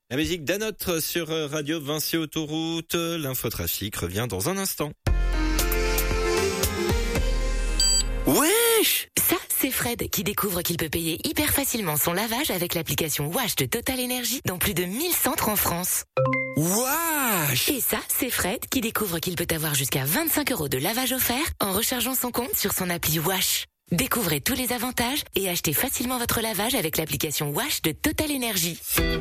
La musique d'Anotre sur Radio Vinci Autoroute. L'infotrafic revient dans un instant. Wesh! Ça, c'est Fred qui découvre qu'il peut payer hyper facilement son lavage avec l'application Wash de Total Energy dans plus de 1000 centres en France. Wesh! Et ça, c'est Fred qui découvre qu'il peut avoir jusqu'à 25 € de lavage offert en rechargeant son compte sur son appli Wash. Découvrez tous les avantages et achetez facilement votre lavage avec l'application Wash de Total Energy.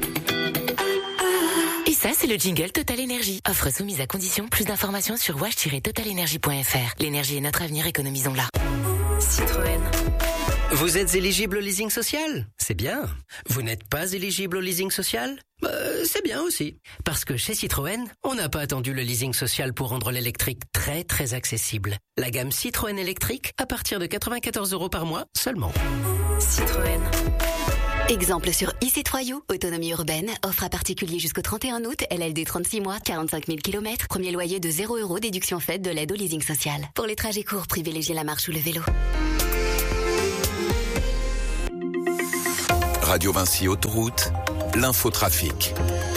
Et ça, c'est le jingle Total Energy. Offre soumise à condition. Plus d'informations sur wash-totalenergy.fr. L'énergie est notre avenir, économisons-la. Citroën. Vous êtes éligible au leasing social? C'est bien. Vous n'êtes pas éligible au leasing social? C'est bien aussi. Parce que chez Citroën, on n'a pas attendu le leasing social pour rendre l'électrique très très accessible. La gamme Citroën électrique à partir de 94 € par mois seulement. Citroën. Exemple sur e-C3U, autonomie urbaine, offre à particulier jusqu'au 31 août, LLD 36 mois, 45 000 km, premier loyer de 0 €, déduction faite de l'aide au leasing social. Pour les trajets courts, privilégiez la marche ou le vélo. Radio Vinci Autoroute, l'infotrafic.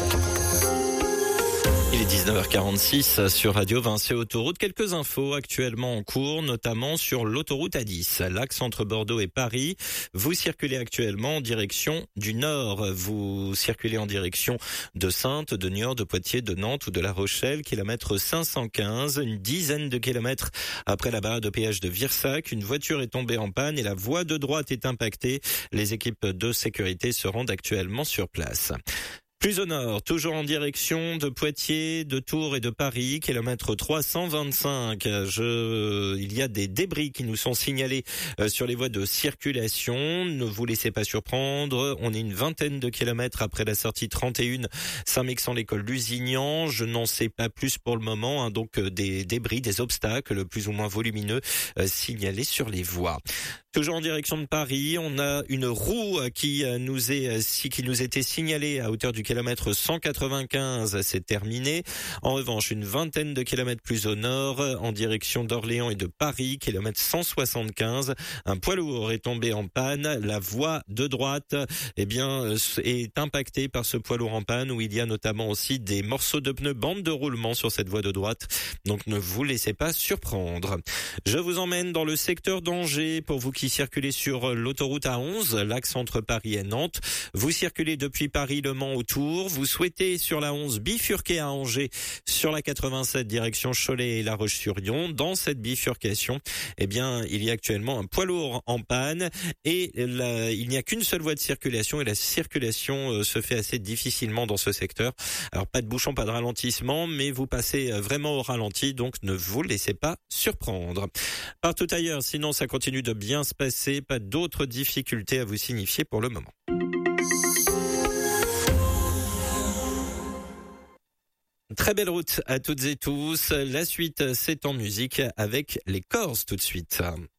Il est 19h46 sur Radio Vinci Autoroute. Quelques infos actuellement en cours, notamment sur l'autoroute A10, l'axe entre Bordeaux et Paris. Vous circulez actuellement en direction du nord. Vous circulez en direction de Saintes, de Niort, de Poitiers, de Nantes ou de La Rochelle, kilomètre 515. Une dizaine de kilomètres après la barre de péage de Virsac, une voiture est tombée en panne et la voie de droite est impactée. Les équipes de sécurité se rendent actuellement sur place. Plus au nord, toujours en direction de Poitiers, de Tours et de Paris, kilomètre 325. Il y a des débris qui nous sont signalés sur les voies de circulation. Ne vous laissez pas surprendre. On est une vingtaine de kilomètres après la sortie 31 Saint-Mexan-l'École Lusignan. Je n'en sais pas plus pour le moment. Donc des débris, des obstacles plus ou moins volumineux signalés sur les voies. Toujours en direction de Paris, on a une roue qui nous était signalée à hauteur du kilomètre 195, c'est terminé. En revanche, une vingtaine de kilomètres plus au nord, en direction d'Orléans et de Paris, kilomètre 175, un poids lourd est tombé en panne. La voie de droite, est impactée par ce poids lourd en panne, où il y a notamment aussi des morceaux de pneus, bande de roulement sur cette voie de droite. Donc ne vous laissez pas surprendre. Je vous emmène dans le secteur d'Angers pour vous qui circulez sur l'autoroute A11, l'axe entre Paris et Nantes. Vous circulez depuis Paris, Le Mans, autour. Vous souhaitez sur la 11 bifurquer à Angers sur la 87 direction Cholet et La Roche-sur-Yon. Dans cette bifurcation, il y a actuellement un poids lourd en panne et il n'y a qu'une seule voie de circulation et la circulation se fait assez difficilement dans ce secteur. Alors pas de bouchon, pas de ralentissement, mais vous passez vraiment au ralenti, donc ne vous laissez pas surprendre. Partout ailleurs, sinon ça continue de bien se passer, pas d'autres difficultés à vous signifier pour le moment. Très belle route à toutes et tous. La suite, c'est en musique avec les Corses tout de suite.